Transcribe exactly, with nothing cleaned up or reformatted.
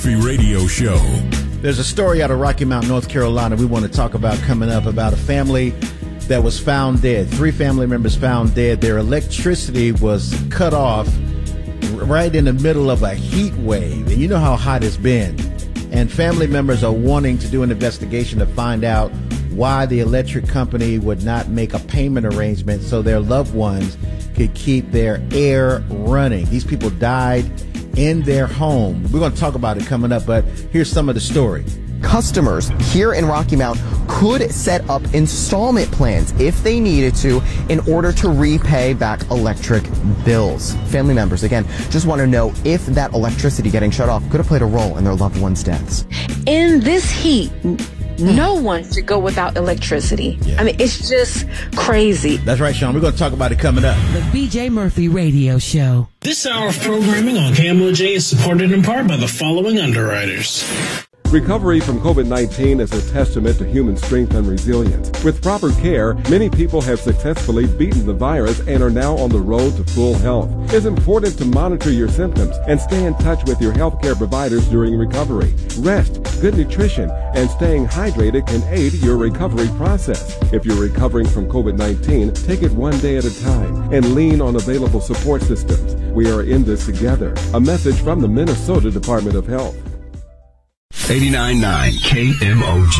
Radio Show. There's a story out of Rocky Mount, North Carolina we want to talk about coming up about a family that was found dead. Three family members found dead. Their electricity was cut off right in the middle of a heat wave. And you know how hot it's been. And family members are wanting to do an investigation to find out why the electric company would not make a payment arrangement so their loved ones could keep their air running. These people died in their home. We're going to talk about it coming up, but here's some of the story. Customers here in Rocky Mount could set up installment plans if they needed to in order to repay back electric bills. Family members, again, just want to know if that electricity getting shut off could have played a role in their loved ones' deaths. In this heat, no one should go without electricity. Yeah. I mean, it's just crazy. That's right, Sean. We're going to talk about it coming up. The B J Murphy Radio Show. This hour of programming on K M O J is supported in part by the following underwriters. Recovery from COVID nineteen is a testament to human strength and resilience. With proper care, many people have successfully beaten the virus and are now on the road to full health. It's important to monitor your symptoms and stay in touch with your healthcare providers during recovery. Rest, good nutrition, and staying hydrated can aid your recovery process. If you're recovering from COVID nineteen, take it one day at a time and lean on available support systems. We are in this together. A message from the Minnesota Department of Health. eighty-nine point nine K M O J.